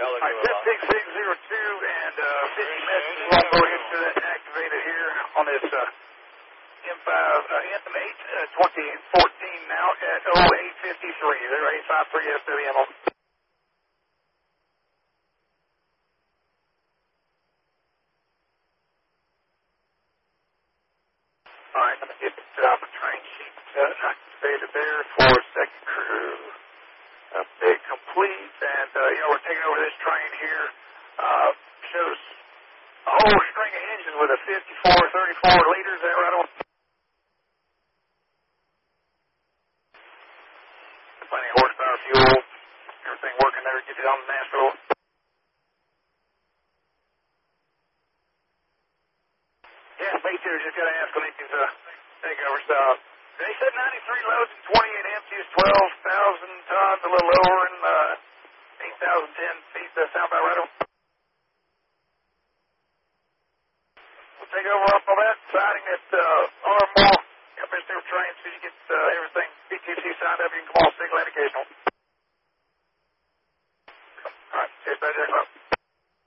All right, 10602 and 50 messages. We'll go ahead to that activated here on this M5, M8 2014 now at 0853. 0853 SWM. All right, I'm going to get the train sheet activated there for second crew. Big complete, and we're taking over this train here. Shows a whole string of engines with a 54, 34 liters. Is that right on? Plenty of horsepower, fuel, everything working there. Get it on the Nashville. Yeah, me too. Just got to ask when he can take over. So they said 93 loads and 28 empties, 12,000 tons, a little over, and 8,010 feet. That sound about right on? We'll take over up on that siding at Armour. Got Mr. Train so you get everything BTC signed up. You can call Signal Indication.